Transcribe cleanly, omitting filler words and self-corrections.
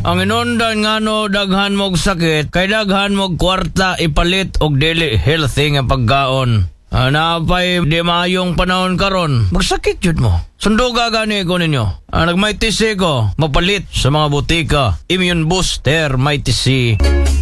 Ang inundan nga no daghan mog sakit, kay daghan mog kwarta ipalit og dili healthy nga pagkaon. Napay di maayong panahon karon, magsakit jud mo. Sunduga gani ko ninyo. Nagmay tisi ko, mapalit sa mga butika. Immune Booster, may tisi.